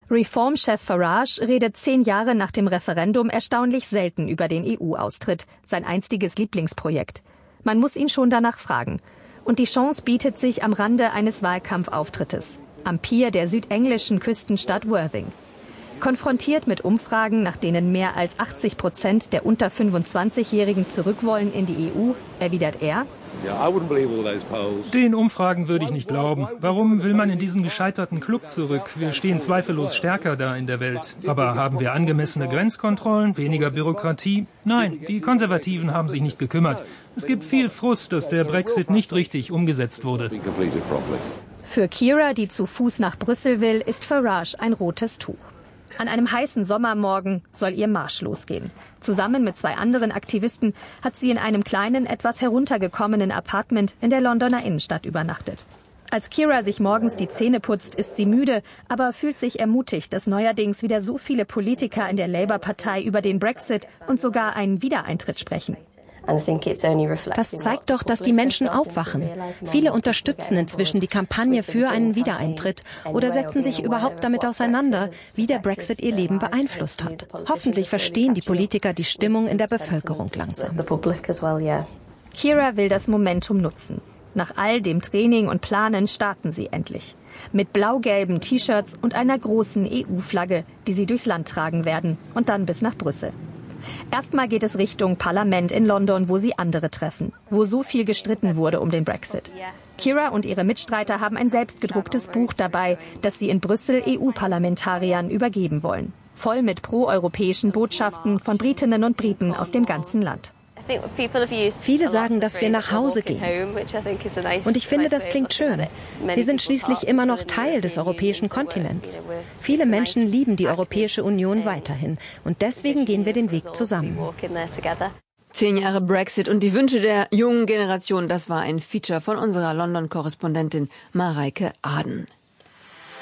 Reform-Chef Farage redet 10 Jahre nach dem Referendum erstaunlich selten über den EU-Austritt, sein einstiges Lieblingsprojekt. Man muss ihn schon danach fragen. Und die Chance bietet sich am Rande eines Wahlkampfauftrittes, am Pier der südenglischen Küstenstadt Worthing. Konfrontiert mit Umfragen, nach denen mehr als 80% der unter 25-Jährigen zurück wollen in die EU, erwidert er: Den Umfragen würde ich nicht glauben. Warum will man in diesen gescheiterten Club zurück? Wir stehen zweifellos stärker da in der Welt. Aber haben wir angemessene Grenzkontrollen, weniger Bürokratie? Nein, die Konservativen haben sich nicht gekümmert. Es gibt viel Frust, dass der Brexit nicht richtig umgesetzt wurde. Für Kira, die zu Fuß nach Brüssel will, ist Farage ein rotes Tuch. An einem heißen Sommermorgen soll ihr Marsch losgehen. Zusammen mit 2 anderen Aktivisten hat sie in einem kleinen, etwas heruntergekommenen Appartement in der Londoner Innenstadt übernachtet. Als Kira sich morgens die Zähne putzt, ist sie müde, aber fühlt sich ermutigt, dass neuerdings wieder so viele Politiker in der Labour-Partei über den Brexit und sogar einen Wiedereintritt sprechen. Das zeigt doch, dass die Menschen aufwachen. Viele unterstützen inzwischen die Kampagne für einen Wiedereintritt oder setzen sich überhaupt damit auseinander, wie der Brexit ihr Leben beeinflusst hat. Hoffentlich verstehen die Politiker die Stimmung in der Bevölkerung langsam. Kira will das Momentum nutzen. Nach all dem Training und Planen starten sie endlich. Mit blau-gelben T-Shirts und einer großen EU-Flagge, die sie durchs Land tragen werden und dann bis nach Brüssel. Erstmal geht es Richtung Parlament in London, wo sie andere treffen, wo so viel gestritten wurde um den Brexit. Kira und ihre Mitstreiter haben ein selbstgedrucktes Buch dabei, das sie in Brüssel EU-Parlamentariern übergeben wollen. Voll mit proeuropäischen Botschaften von Britinnen und Briten aus dem ganzen Land. Viele sagen, dass wir nach Hause gehen. Und ich finde, das klingt schön. Wir sind schließlich immer noch Teil des europäischen Kontinents. Viele Menschen lieben die Europäische Union weiterhin. Und deswegen gehen wir den Weg zusammen. 10 Jahre Brexit und die Wünsche der jungen Generation. Das war ein Feature von unserer London-Korrespondentin Mareike Aden.